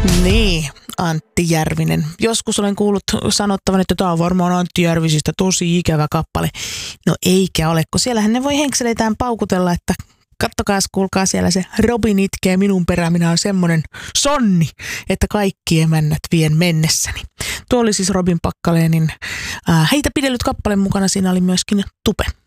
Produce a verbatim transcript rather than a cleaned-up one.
Niin, Antti Järvinen. Joskus olen kuullut sanottavan, että tämä on varmaan Antti Järvisistä tosi ikävä kappale. No eikä ole, kun siellähän ne voi henkseleitään paukutella, että kattokaas, kuulkaa siellä se Robin itkee minun perä, minä on semmonen sonni, että kaikki emännät vien mennessäni. Tuo oli siis Robin Packalénin äh, Heitä pidellyt kappaleen mukana, siinä oli myöskin Tupe.